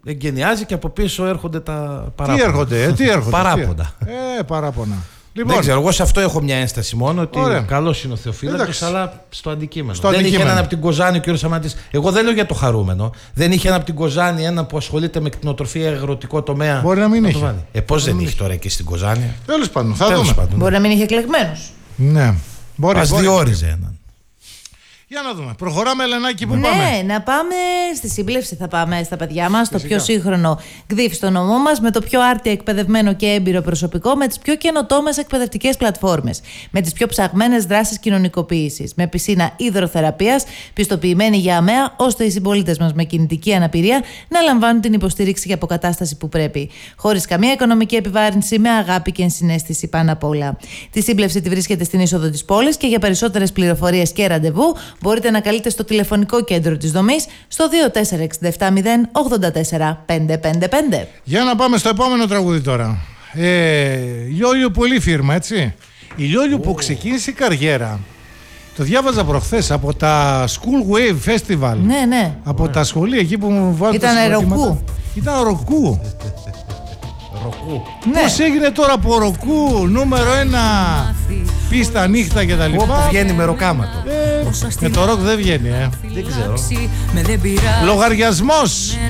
εγκαινιάζει και από πίσω έρχονται τα παράπονα. Τι έρχονται. Παράπονα. Παράπονα. Λοιπόν, δεν ξέρω, εγώ σε αυτό έχω μια ένσταση μόνο, ότι καλός είναι ο Θεοφύλακας, αλλά στο αντικείμενο. Δεν είχε έναν από την Κοζάνη ο κ. Σαμάτης. Εγώ δεν λέω για το χαρούμενο. Δεν είχε έναν από την Κοζάνη έναν που ασχολείται με κτηνοτροφία, αγροτικό τομέα. Μπορεί να μην είχε. Πώς δεν είχε τώρα εκεί στην Κοζάνη. Τέλος πάντων, θα δούμε. Μπορεί να μην είχε εκλεγμένος. Ναι. Ας διόριζε έναν. Για να δούμε. Προχωράμε, Ελενάκη, που ναι, πάμε. Ναι, να πάμε στη σύμπλευση. Θα πάμε στα παιδιά μας, το πιο σύγχρονο ΚΔΙΦ στο νομό μας, με το πιο άρτια εκπαιδευμένο και έμπειρο προσωπικό, με τις πιο καινοτόμες εκπαιδευτικές πλατφόρμες, με τις πιο ψαγμένες δράσεις κοινωνικοποίησης, με πισίνα υδροθεραπείας, πιστοποιημένη για ΑΜΕΑ, ώστε οι συμπολίτες μας με κινητική αναπηρία να λαμβάνουν την υποστήριξη και αποκατάσταση που πρέπει. Χωρίς καμία οικονομική επιβάρυνση, με αγάπη και ενσυναίσθηση πάνω απ' όλα. Τη σύμπλευση τη βρίσκεται στην είσοδο της πόλης και για περισσότερες πληροφορίες και ραντεβού μπορείτε να καλείτε στο τηλεφωνικό κέντρο της δομής στο 24670 84555. Για να πάμε στο επόμενο τραγούδι τώρα. Λιόλιο, πολύ φίρμα, έτσι. Η Λιόλιο που ξεκίνησε η καριέρα, το διάβαζα προχθές, από τα School Wave Festival. Ναι. Από τα σχολεία εκεί που μου βάζουν. Ήταν ροκού. Ήταν ροκού. Ναι. Πώς έγινε τώρα από ροκού, νούμερο 1, πίστα, νύχτα και τα λοιπά. Όπου βγαίνει με ροκάματο. Με το ροκ δεν βγαίνει, Δεν ξέρω. Λογαριασμός